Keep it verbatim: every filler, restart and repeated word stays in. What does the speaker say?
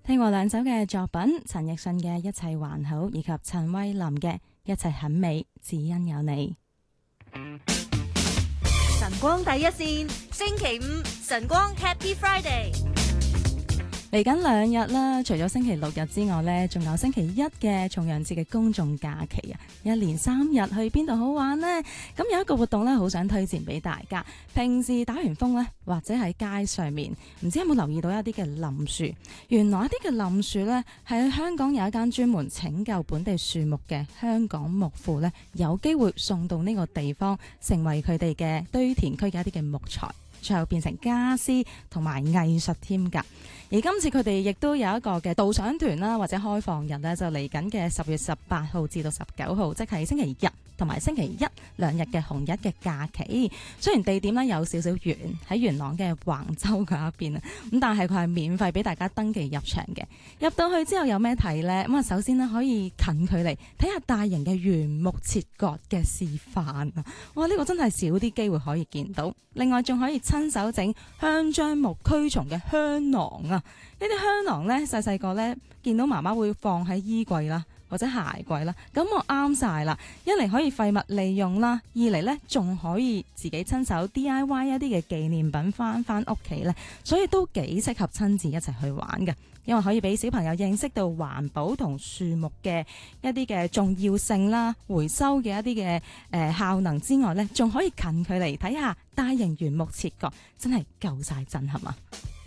聽過兩首嘅作品，陳奕迅嘅《一切還好》以及陳慧琳嘅《一切很美，只因有你》。 晨光第一線，星期五晨光 Happy Friday。 嚟緊兩日啦，除咗星期六日之外呢，仲有星期一嘅重陽節嘅公眾假期啊！一連三日去邊度好玩呢？咁有一個活動呢，好想推薦俾大家。平時打完風呢，或者喺街上面，唔知有冇留意到一啲嘅冧樹？原來一啲嘅冧樹呢，係喺香港有一間專門拯救本地樹木嘅香港木庫呢，有機會送到呢個地方，成為佢哋嘅堆填區嘅一啲嘅木材。最後變成家私同埋藝術添㗎，而今次佢哋亦都有一個嘅導賞團啦，或者開放日咧，就嚟緊嘅十月十八號至到十九號，即係星期日同埋星期一兩日嘅紅日嘅假期。雖然地點咧有少少遠，喺元朗嘅橫洲嗰一邊啊，咁但係佢係免費俾大家登記入場嘅。入到去之後有咩睇呢？咁啊，首先咧可以近距離睇下大型嘅原木切割嘅示範啊！哇，呢個真係少啲機會可以見到。另外仲可以親手整香樟木驅蟲嘅香囊啊！呢啲香囊呢，細細個呢見到媽媽會放喺衣櫃啦，或者鞋櫃啦，咁我啱晒啦！一嚟可以廢物利用啦，二嚟呢仲可以自己親手 D I Y 一啲嘅紀念品翻翻屋企呢，所以都幾適合親子一齊去玩嘅。因為可以俾小朋友認識到環保同樹木嘅一啲嘅重要性啦，回收嘅一啲嘅誒效能之外呢，仲可以近距離睇下大型原木切割，真係夠晒震撼啊！